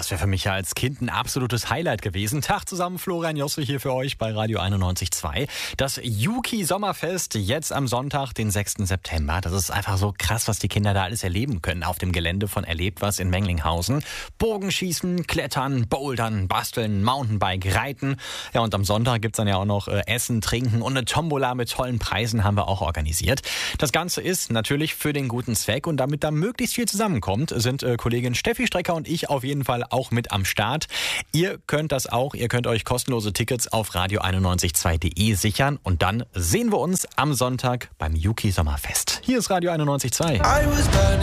das wäre für mich ja als Kind ein absolutes Highlight gewesen. Tag zusammen, Florian Josse hier für euch bei Radio 91.2. Das Juki Sommerfest jetzt am Sonntag, den 6. September. Das ist einfach so krass, was die Kinder da alles erleben können auf dem Gelände von Erlebt was in Menglinghausen. Bogenschießen, Klettern, Bouldern, Basteln, Mountainbike, Reiten. Ja, und am Sonntag gibt's dann ja auch noch Essen, Trinken und eine Tombola mit tollen Preisen haben wir auch organisiert. Das Ganze ist natürlich für den guten Zweck und damit da möglichst viel zusammenkommt, sind Kollegin Steffi Strecker und ich auf jeden Fall auch mit am Start. Ihr könnt das auch, ihr könnt euch kostenlose Tickets auf radio912.de sichern und dann sehen wir uns am Sonntag beim Juki Sommerfest. Hier ist Radio 91.2.